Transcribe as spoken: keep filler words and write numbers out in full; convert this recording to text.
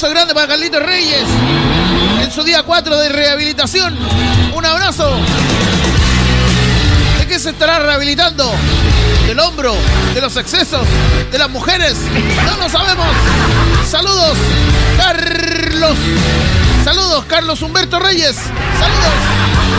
abrazo grande para Carlitos Reyes en su día cuatro de rehabilitación. Un abrazo. ¿De qué se estará rehabilitando? ¿Del hombro? ¿De los excesos? ¿De las mujeres? No lo sabemos. Saludos, Carlos. Saludos, Carlos Humberto Reyes. Saludos.